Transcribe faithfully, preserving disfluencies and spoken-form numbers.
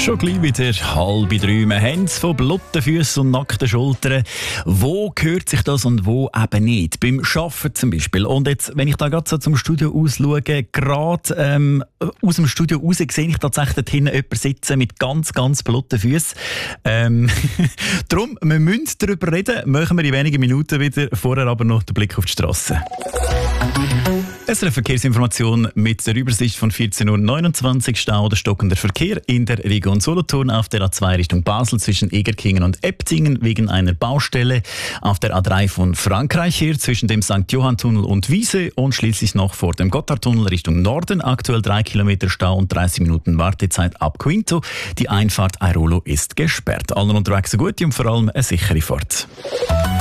Schon gleich wieder halb drei. Wir haben es von blotten Füßen und nackten Schultern. Wo gehört sich das und wo eben nicht? Beim Arbeiten zum Beispiel. Und jetzt, wenn ich da gerade so zum Studio ausschaue, gerade ähm, aus dem Studio raus sehe ich tatsächlich dort hinten jemanden sitzen mit ganz, ganz blotten Füßen. Ähm, Darum, wir müssen darüber reden. Machen wir in wenigen Minuten wieder. Vorher aber noch den Blick auf die Straße. Es ist eine Verkehrsinformation mit der Übersicht von vierzehn Uhr neunundzwanzig. Stau oder stockender Verkehr in der Region Solothurn auf der A zwei Richtung Basel zwischen Egerkingen und Eptingen wegen einer Baustelle. Auf der A drei von Frankreich her zwischen dem Sankt Johann-Tunnel und Wiese und schließlich noch vor dem Gotthardtunnel Richtung Norden. Aktuell drei Kilometer Stau und dreißig Minuten Wartezeit ab Quinto. Die Einfahrt Airolo ist gesperrt. Allen unterwegs eine gute und vor allem eine sichere Fahrt.